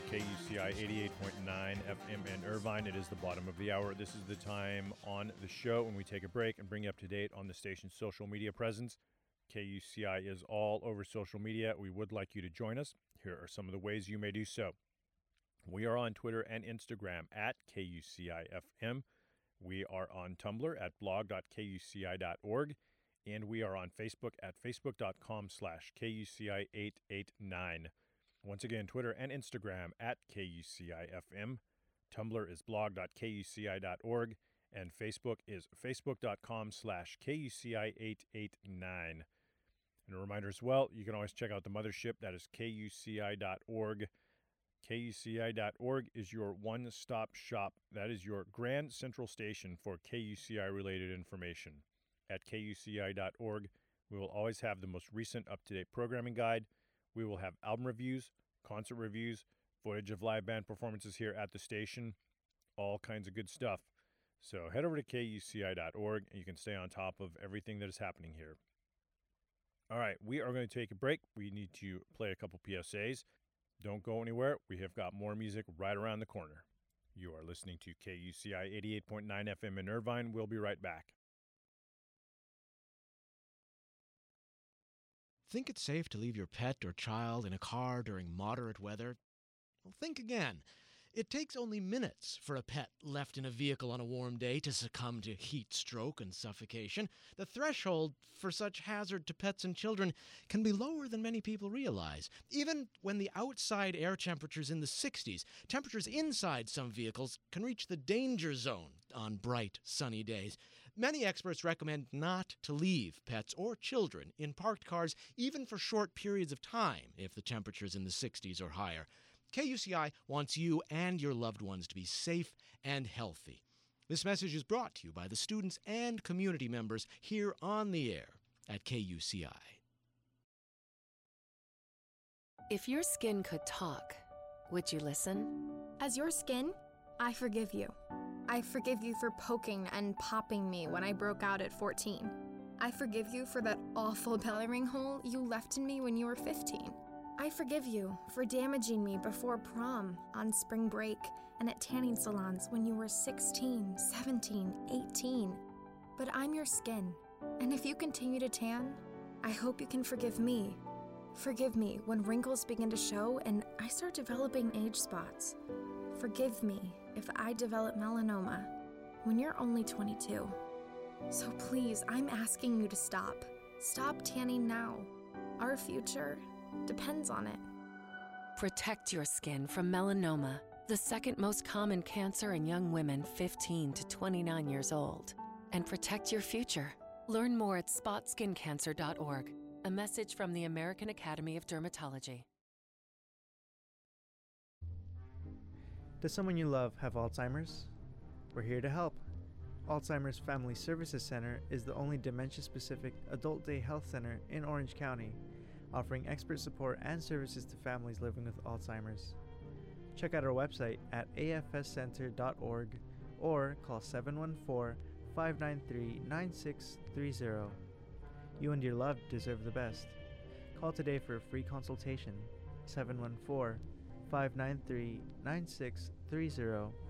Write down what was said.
KUCI 88.9 FM in Irvine. It is the bottom of the hour. This is the time on the show when we take a break and bring you up to date on the station's social media presence. KUCI is all over social media. We would like you to join us. Here are some of the ways you may do so. We are on Twitter and Instagram at KUCI-FM. We are on Tumblr at blog.kuci.org. And we are on Facebook at facebook.com/KUCI889. Once again, Twitter and Instagram at KUCI-FM. Tumblr is blog.kuci.org. And Facebook is facebook.com/KUCI889. And a reminder as well, you can always check out the mothership. That is KUCI.org. KUCI.org is your one-stop shop. That is your grand central station for KUCI-related information. At KUCI.org, we will always have the most recent up-to-date programming guide. We will have album reviews, concert reviews, footage of live band performances here at the station, all kinds of good stuff. So head over to KUCI.org and you can stay on top of everything that is happening here. All right, we are going to take a break. We need to play a couple PSAs. Don't go anywhere. We have got more music right around the corner. You are listening to KUCI 88.9 FM in Irvine. We'll be right back. Think it's safe to leave your pet or child in a car during moderate weather? Well, think again. It takes only minutes for a pet left in a vehicle on a warm day to succumb to heat stroke and suffocation. The threshold for such hazard to pets and children can be lower than many people realize. Even when the outside air temperature's in the 60s, temperatures inside some vehicles can reach the danger zone on bright, sunny days. Many experts recommend not to leave pets or children in parked cars, even for short periods of time, if the temperature's in the 60s or higher. KUCI wants you and your loved ones to be safe and healthy. This message is brought to you by the students and community members here on the air at KUCI. If your skin could talk, would you listen? As your skin, I forgive you. I forgive you for poking and popping me when I broke out at 14. I forgive you for that awful belly ring hole you left in me when you were 15. I forgive you for damaging me before prom, on spring break, and at tanning salons when you were 16, 17, 18. But I'm your skin, and if you continue to tan, I hope you can forgive me. Forgive me when wrinkles begin to show and I start developing age spots. Forgive me if I develop melanoma when you're only 22. So please, I'm asking you to stop. Stop tanning now. Our future depends on it. Protect your skin from melanoma, the second most common cancer in young women 15 to 29 years old. And protect your future. Learn more at spotskincancer.org. A message from the American Academy of Dermatology. Does someone you love have Alzheimer's? We're here to help. Alzheimer's Family Services Center is the only dementia-specific adult day health center in Orange County, offering expert support and services to families living with Alzheimer's. Check out our website at afscenter.org or call 714-593-9630. You and your loved deserve the best. Call today for a free consultation, 714-593-9630,